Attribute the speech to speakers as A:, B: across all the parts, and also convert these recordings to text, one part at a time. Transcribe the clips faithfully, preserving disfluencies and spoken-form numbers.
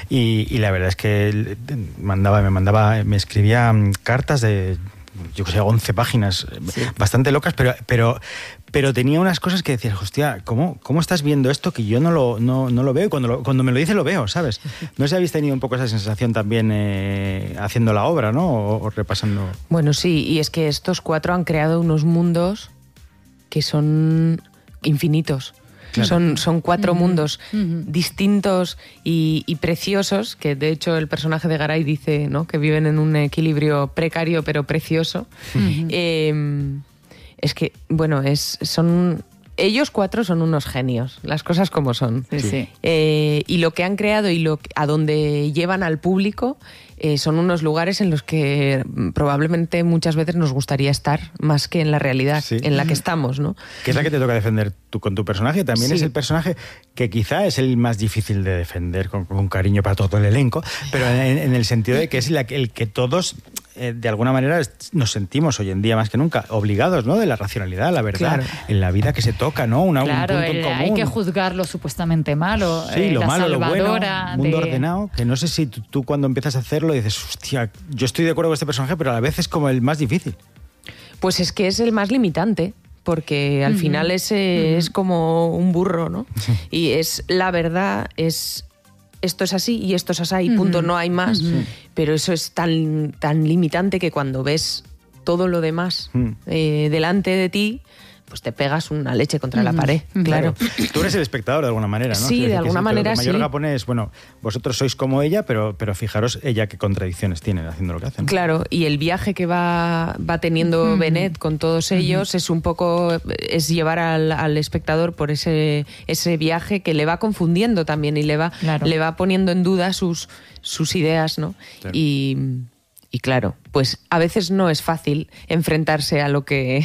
A: y, y la verdad es que mandaba, me mandaba, me escribía cartas de, yo que sé, once páginas, sí. bastante locas, pero, pero, pero tenía unas cosas que decías, hostia, ¿cómo, cómo estás viendo esto que yo no lo, no, no lo veo? Y cuando, lo, cuando me lo dice lo veo, ¿sabes? No sé si habéis tenido un poco esa sensación también eh, haciendo la obra, ¿no? O, o repasando.
B: Bueno, sí, y es que estos cuatro han creado unos mundos que son infinitos. Claro. Son, son cuatro uh-huh. mundos uh-huh. distintos y, y preciosos, que de hecho el personaje de Garay dice, ¿no?, que viven en un equilibrio precario pero precioso. Uh-huh. Eh, es que, bueno, es, son... Ellos cuatro son unos genios, las cosas como son.
C: Sí, sí.
B: Eh, y lo que han creado y lo, a donde llevan al público eh, son unos lugares en los que probablemente muchas veces nos gustaría estar más que en la realidad sí. en la que estamos, ¿no?
A: Que es la que te toca defender tú con tu personaje. También sí. es el personaje que quizá es el más difícil de defender con, con cariño para todo el elenco, pero en, en el sentido de que es la, el que todos... Eh, de alguna manera nos sentimos hoy en día más que nunca obligados, ¿no?, de la racionalidad, la verdad, claro. en la vida que se toca, ¿no? Una,
C: claro,
A: un punto en
C: el,
A: común.
C: Hay que juzgar lo supuestamente malo,
A: sí,
C: eh,
A: lo
C: la
A: malo,
C: salvadora
A: lo bueno, un mundo
C: de...
A: ordenado, que no sé si tú, tú cuando empiezas a hacerlo dices, hostia, yo estoy de acuerdo con este personaje, pero a la vez es como el más difícil.
B: Pues es que es el más limitante, porque al uh-huh. final ese uh-huh. es como un burro, ¿no? Sí. Y es la verdad, es... esto es así y esto es así y punto, uh-huh. no hay más. Uh-huh. Pero eso es tan, tan limitante que cuando ves todo lo demás uh-huh. eh, delante de ti, pues te pegas una leche contra uh-huh. la pared, uh-huh. claro.
A: Tú eres el espectador de alguna manera, ¿no?
B: Sí, de alguna manera sí.
A: Mayorga pone es, bueno, vosotros sois como ella, pero, pero fijaros ella qué contradicciones tiene haciendo lo que hacen.
B: Claro, y el viaje que va, va teniendo uh-huh. Benet con todos ellos uh-huh. es un poco, es llevar al, al espectador por ese, ese viaje que le va confundiendo también y le va, claro. le va poniendo en duda sus, sus ideas, ¿no? Sí. Y, y claro, pues a veces no es fácil enfrentarse a lo que...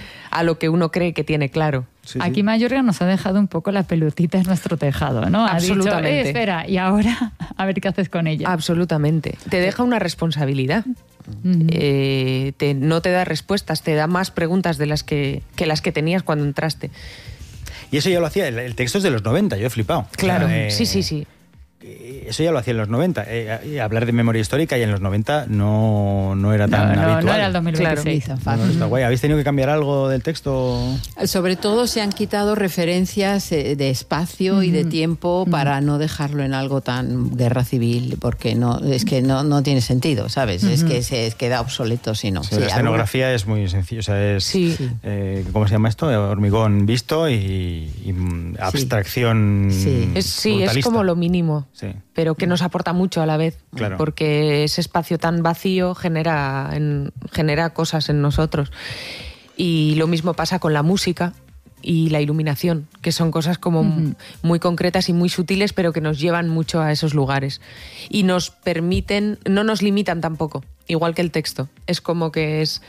B: a lo que uno cree que tiene claro.
C: Sí, Aquí sí. Mayorga nos ha dejado un poco la pelotita en nuestro tejado, ¿no? Ha
B: Absolutamente.
C: dicho, eh, espera, y ahora a ver qué haces con ella.
B: Absolutamente. Te deja una responsabilidad. Uh-huh. Eh, te, no te da respuestas, te da más preguntas de las que, que las que tenías cuando entraste.
A: Y eso ya lo hacía, el, el texto es de los noventa, yo he flipado.
B: Claro,
A: o sea, eh...
B: sí, sí, sí.
A: Eso ya lo hacía en los noventa. Eh, hablar de memoria histórica y en los noventa no, no era tan
C: no, no,
A: habitual.
C: No era el dos mil veintiséis.
A: Claro. No, no, está guay. ¿Habéis tenido que cambiar algo del texto?
D: Sobre todo se han quitado referencias de espacio uh-huh. y de tiempo uh-huh. para no dejarlo en algo tan guerra civil, porque no es que no, no tiene sentido, ¿sabes? Uh-huh. Es que se queda obsoleto si no.
A: Sí,
D: sí,
A: la escenografía
D: alguna...
A: es muy sencilla. O sea, es,
B: sí.
A: eh, ¿cómo se llama esto? Hormigón visto y, y abstracción
B: sí. Es, sí, es como lo mínimo. Sí. Pero que nos aporta mucho a la vez,
A: claro.
B: porque ese espacio tan vacío genera, en, genera cosas en nosotros. Y lo mismo pasa con la música y la iluminación, que son cosas como uh-huh. muy concretas y muy sutiles, pero que nos llevan mucho a esos lugares. Y nos permiten, no nos limitan tampoco, igual que el texto. Es como que es...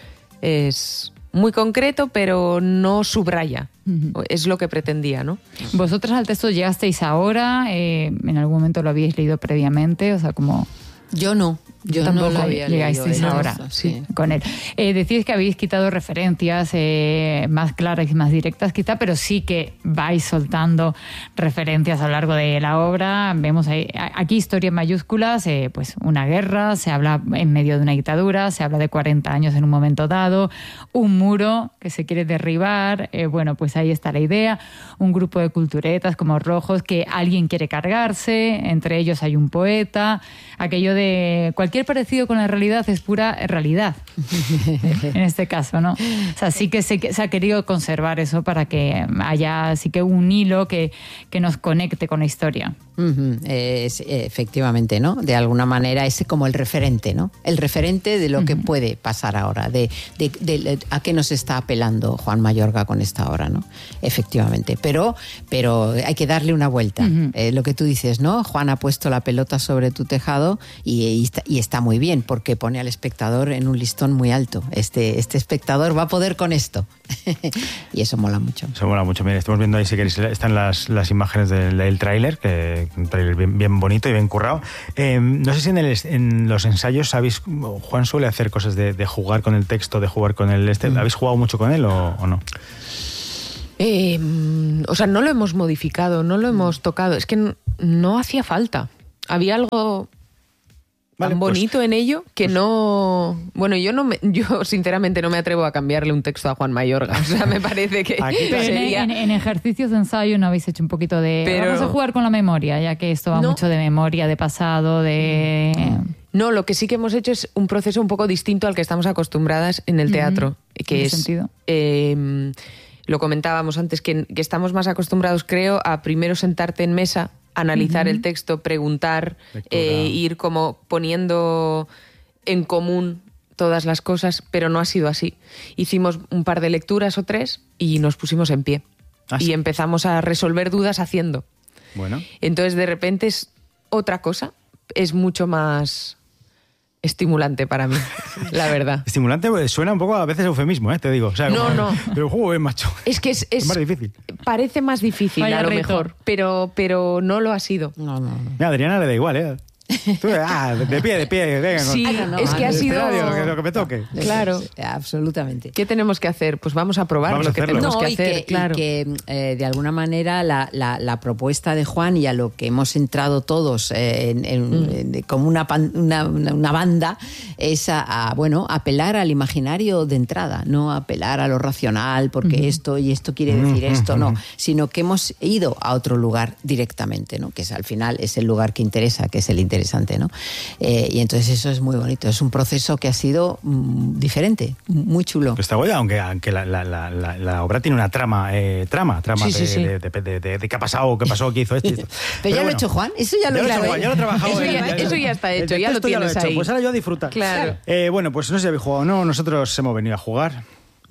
B: es muy concreto, pero no subraya. Uh-huh. Es lo que pretendía, ¿no?
C: ¿Vosotras al texto llegasteis ahora? Eh, ¿En algún momento lo habíais leído previamente? O sea, como...
D: Yo no. Yo
C: tampoco
D: no lo había
C: llegasteis
D: leído
C: ahora
D: eso, sí.
C: con él. Eh, decís que habéis quitado referencias eh, más claras y más directas quizá, pero sí que vais soltando referencias a lo largo de la obra. Vemos ahí, aquí historia en mayúsculas, eh, pues una guerra, se habla en medio de una dictadura, se habla de cuarenta años en un momento dado, un muro que se quiere derribar, eh, bueno, pues ahí está la idea, un grupo de culturetas como rojos que alguien quiere cargarse, entre ellos hay un poeta, aquello de cualquier Cualquier parecido con la realidad es pura realidad, en este caso, ¿no? O sea, sí que se, se ha querido conservar eso para que haya sí que un hilo que, que nos conecte con la historia.
D: Uh-huh. Es, efectivamente, ¿no? De alguna manera es como el referente, ¿no? El referente de lo uh-huh. que puede pasar ahora, de, de, de, de a qué nos está apelando Juan Mayorga con esta obra, ¿no? Efectivamente, pero, pero hay que darle una vuelta. Uh-huh. Eh, lo que tú dices, ¿no? Juan ha puesto la pelota sobre tu tejado y, y, está, y está muy bien porque pone al espectador en un listón muy alto. Este, este espectador va a poder con esto. Y eso mola mucho.
A: Eso mola mucho. Mira, estamos viendo ahí, si queréis, están las, las imágenes del, del tráiler, que un tráiler bien, bien bonito y bien currado. Eh, no sé si en, el, en los ensayos sabéis, Juan suele hacer cosas de, de jugar con el texto, de jugar con el este. Mm. ¿Habéis jugado mucho con él o, o no?
B: Eh, o sea, no lo hemos modificado, no lo hemos tocado. Es que no, no hacía falta. había algo
A: Vale,
B: tan bonito
A: pues,
B: en ello que
A: pues,
B: no... Bueno, yo no me, yo sinceramente no me atrevo a cambiarle un texto a Juan Mayorga. O sea, me parece que
A: Aquí
C: Pero
B: sería...
C: en, en, en ejercicios de ensayo no habéis hecho un poquito de...
B: Pero-
C: Vamos a jugar con la memoria, ya que esto va
B: No.
C: mucho de memoria, de pasado, de...
B: No, lo que sí que hemos hecho es un proceso un poco distinto al que estamos acostumbradas en el teatro,
C: Ujú.
B: que
C: ¿En qué
B: es...
C: sentido?
B: eh, lo comentábamos antes, que, que estamos más acostumbrados, creo, a primero sentarte en mesa, analizar
C: Ujú.
B: el texto, preguntar,
A: Lectura.
B: eh, ir como poniendo en común todas las cosas, pero no ha sido así. Hicimos un par de lecturas o tres y nos pusimos en pie.
A: Ah,
B: y
A: sí.
B: empezamos a resolver dudas haciendo.
A: Bueno,
B: Entonces, de repente es otra cosa, es mucho más estimulante para mí, la verdad.
A: estimulante pues, suena un poco a veces eufemismo, ¿eh? Te digo. O sea,
B: No,
A: como-
B: no.
A: Pero, joder, macho.
B: Es que es,
A: Es
B: es-
A: más difícil.
B: parece más difícil
C: Vaya
B: a lo
C: reto.
B: mejor, pero, pero no lo ha sido.
D: No, no, no.
A: Mira, a Adriana le da igual, ¿eh? Tú, ah, de pie, de pie, venga.
B: Sí,
D: Ah, no, no,
B: es que ha
D: al
B: sido...
A: escenario, lo que, lo que me toque.
B: Claro.
D: Absolutamente.
B: ¿Qué tenemos que hacer? Pues vamos a probar
A: Vamos a
B: lo que
A: hacerlo.
B: tenemos
D: No,
B: que
D: y
B: hacer,
D: que, y
B: claro.
D: que, eh, de alguna manera la, la- la propuesta de Juan y a lo que hemos entrado todos eh, en- en-
B: Mm.
D: en- como una, pan- una, una- una banda es a, a, bueno, apelar al imaginario de entrada, no apelar a lo racional porque esto y esto quiere decir esto, no, sino que hemos ido a otro lugar directamente, ¿no? Que es al final es el lugar que interesa, que es el interesante, ¿no? Eh, y entonces eso es muy bonito, es un proceso que ha sido mm, diferente, muy chulo.
A: Está guay, aunque, aunque la, la, la, la, la obra tiene una trama, eh, trama, trama
B: Sí,
A: de,
B: sí, sí.
A: De, de, de, de- de qué ha pasado, qué pasó, qué hizo esto. y esto.
D: Pero, ya lo
A: bueno,
D: ha hecho Juan, eso ya lo
A: Ya lo he
D: hizo
A: hecho,
D: él.
A: Juan, ya lo he trabajado.
B: Eso
A: eh,
B: ya- eso ya está
A: el
B: hecho, ya lo
A: texto
B: tienes
A: he hecho.
B: ahí.
A: Pues ahora yo a disfrutar.
B: Claro.
A: Eh, bueno, pues no sé si habéis jugado o no, nosotros hemos venido a jugar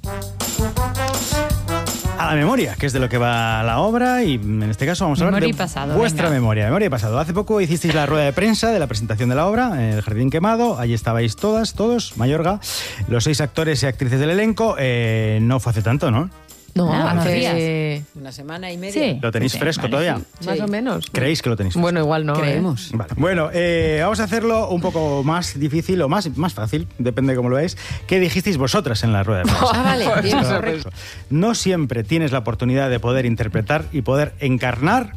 A: a la memoria, que es de lo que va la obra, y en este caso vamos a hablar
C: Memoria
A: de
C: y pasado,
A: vuestra
C: venga.
A: memoria, memoria y pasado. Hace poco hicisteis la rueda de prensa de la presentación de la obra en el Jardín Quemado, allí estabais todas, todos, Mayorga, los seis actores y actrices del elenco. Eh, no fue hace tanto, ¿no?
B: No,
C: Nada, unos
B: hace
D: Una semana y media.
C: Sí.
A: ¿Lo tenéis
C: Sí,
A: fresco
C: vale,
A: todavía?
C: sí.
B: más
D: Sí.
B: o menos.
A: ¿Creéis que lo tenéis fresco?
B: Bueno, igual no. ¿eh?
D: Creemos.
A: Vale. Bueno, eh, vamos a hacerlo un poco más difícil o más, más fácil, depende de cómo lo veáis. ¿Qué dijisteis vosotras en la rueda de prensa?
D: Ah, vale, bien,
A: Esto-
D: correcto.
A: No siempre tienes la oportunidad de poder interpretar y poder encarnar.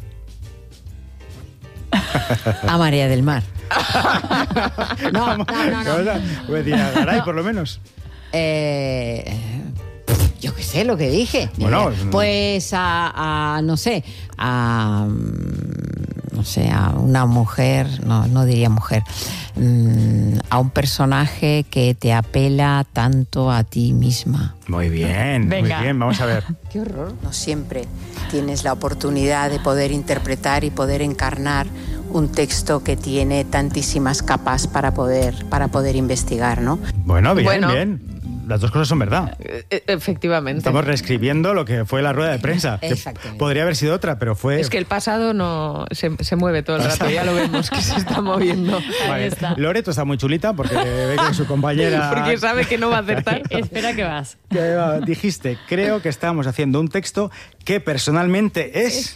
D: A María del Mar. No, no, no, no.
A: O sea, pues decía, Garay, por lo menos.
D: Eh, yo qué sé lo que dije.
A: Bueno,
D: Eh, pues a, a, no sé, a mm, no sé, a una mujer, no, no diría mujer, mm, a un personaje que te apela tanto a ti misma.
A: Muy bien,
C: Venga.
A: muy bien, vamos a ver.
D: Qué horror. No siempre tienes la oportunidad de poder interpretar y poder encarnar un texto que tiene tantísimas capas para poder, para poder investigar, ¿no?
A: Bueno, bien,
B: Bueno.
A: bien. Las dos cosas son verdad.
B: Eh, eh, Efectivamente.
A: Estamos reescribiendo lo que fue la rueda de prensa. que
D: Exactamente.
A: podría haber sido otra, pero fue...
B: Es que el pasado no se, se mueve todo el rato, ya lo vemos que se está moviendo.
A: Vale.
C: Ahí está.
A: Loreto está muy chulita porque ve que su compañera...
B: Porque sabe que no va a acertar.
C: Espera que vas.
A: que, ah, dijiste, creo que estamos haciendo un texto que personalmente es...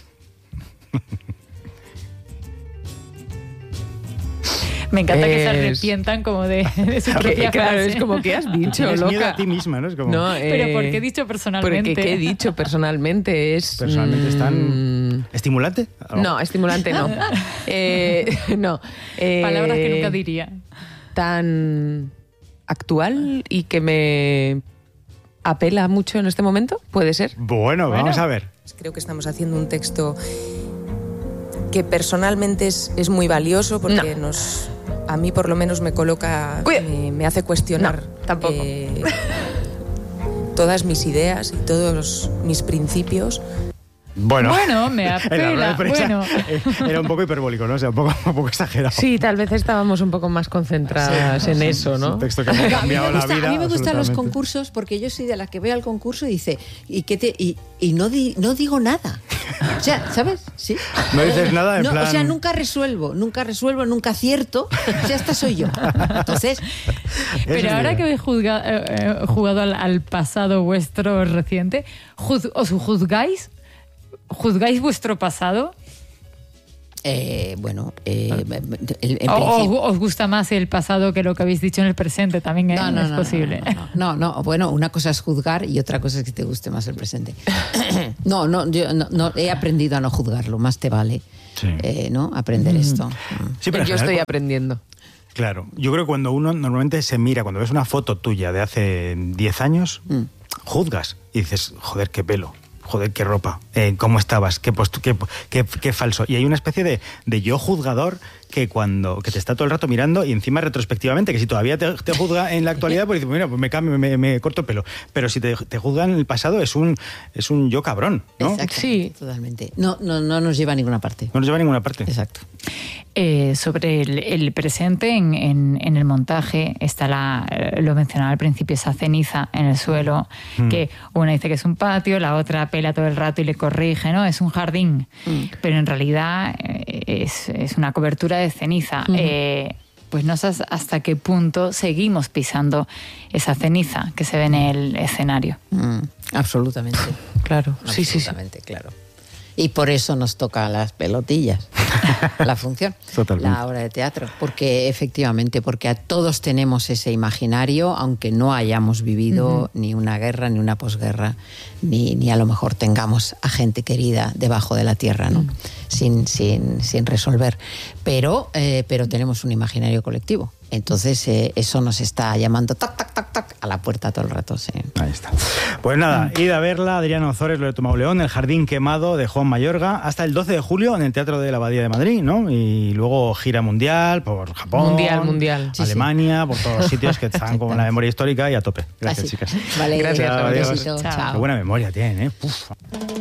C: Me encanta que se
B: Es-
C: arrepientan como de, de su propia
B: Que, claro,
C: frase.
B: es como que has dicho,
A: Tienes miedo
B: loca.
A: a ti misma, ¿no? Es como...
B: No,
C: Pero
B: eh,
C: ¿por qué he dicho personalmente?
B: Porque ¿qué he dicho personalmente? Es,
A: Personalmente es tan...
B: mm,
A: ¿Estimulante?
B: No, estimulante no. Eh, no. eh,
C: Palabras que nunca diría.
B: Tan actual y que me apela mucho en este momento, ¿puede ser?
A: Bueno,
C: Bueno.
A: vamos a ver.
E: Creo que estamos haciendo un texto que personalmente es, es muy valioso porque nos, a mí por lo menos me coloca,
B: Cuida-
E: me, me hace cuestionar
B: No, tampoco.
E: eh, todas mis ideas y todos mis principios.
A: Bueno,
C: Bueno, me
A: en la rueda de
C: apela.
A: prensa,
C: Bueno.
A: eh, era un poco hiperbólico, ¿no? O sea, un poco, un poco exagerado.
B: Sí, tal vez estábamos un poco más concentradas en eso,
A: Es
B: ¿no?
A: un texto que me ha
D: A mí
A: cambiado
D: me, gusta-
A: la vida.
D: a mí me gustan los
A: absolutamente.
D: concursos porque yo soy de la que voy al concurso y dice, ¿y qué te y, y no di- no digo nada? O sea, ¿sabes? Sí.
A: No dices nada en
D: No,
A: plan...
D: O sea, nunca resuelvo, nunca resuelvo, nunca acierto. O sea, esta soy yo. Entonces,
A: Eso
C: Pero
A: es
C: ahora
A: bien.
C: que habéis juzga- eh, eh, jugado al, al pasado vuestro reciente, juz- ¿os juzgáis? ¿Juzgáis vuestro pasado?
D: Eh, bueno, eh, el,
C: el o, ¿Os gusta más el pasado que lo que habéis dicho en el presente? También no, no, es no, posible.
D: No no, no, no, no, bueno, una cosa es juzgar y otra cosa es que te guste más el presente. No, no, yo no, no, he aprendido a no juzgarlo, más te vale, sí. eh, ¿no? Aprender mm. esto.
B: Sí, pero yo general, estoy aprendiendo.
A: Claro, yo creo que cuando uno normalmente se mira, cuando ves una foto tuya de hace diez años, mm. juzgas y dices, joder, qué pelo. Joder, qué ropa, eh, cómo estabas, qué, postu- qué, qué, qué falso. Y hay una especie de, de yo juzgador que cuando que te está todo el rato mirando y encima retrospectivamente, que si todavía te, te juzga en la actualidad, pues dices, mira, pues me cambio, me, me corto el pelo. Pero si te, te juzga en el pasado es un es un yo cabrón, ¿no?
D: Exacto, sí. Totalmente. No, no, no nos lleva a ninguna parte.
A: No nos lleva a ninguna parte.
D: Exacto.
C: Eh, sobre el, el presente, en, en, en el montaje está la, lo mencionaba al principio, esa ceniza en el suelo, mm. que una dice que es un patio, la otra pela todo el rato y le corrige, ¿no? Es un jardín, mm. pero en realidad es, es una cobertura de ceniza. Mm. Eh, pues no sé hasta qué punto seguimos pisando esa ceniza que se ve en el escenario.
D: Mm. Absolutamente.
B: Claro,
D: sí, sí, sí. Absolutamente, claro. Y por eso nos toca las pelotillas, la función, Totalmente. La obra de teatro. Porque efectivamente, porque a todos tenemos ese imaginario, aunque no hayamos vivido uh-huh. ni una guerra, ni una posguerra, ni, ni a lo mejor tengamos a gente querida debajo de la tierra, ¿no? Uh-huh. Sin, sin, sin resolver. Pero, eh, pero tenemos un imaginario colectivo. Entonces eh, eso nos está llamando tac, tac, tac, tac a la puerta todo el rato. Sí.
A: Ahí está. Pues nada, id a verla, Adriana Ozores, Loreto Mauleón, El Jardín Quemado de Juan Mayorga, hasta el doce de julio en el Teatro de la Abadía de Madrid, ¿no? Y luego gira mundial por Japón,
B: mundial, mundial.
A: Alemania, sí, sí. por todos los sitios que están con la memoria histórica y a tope. Gracias,
D: Así.
A: chicas.
D: Vale,
B: gracias.
D: Chao,
B: adiós.
D: Chao. Chao.
A: Qué buena memoria tienen, ¿eh? Puf.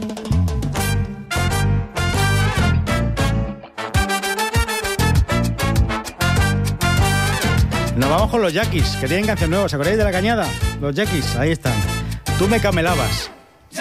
A: Nos vamos con los Yaquis, que tienen canción nueva. ¿Os acordáis de La Cañada? Los Yaquis, ahí están. Tú me camelabas.